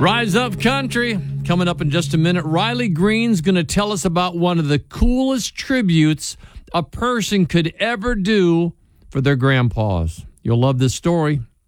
Rise Up Country. Coming up in just a minute, Riley Green's going to tell us about one of the coolest tributes a person could ever do for their grandpas. You'll love this story.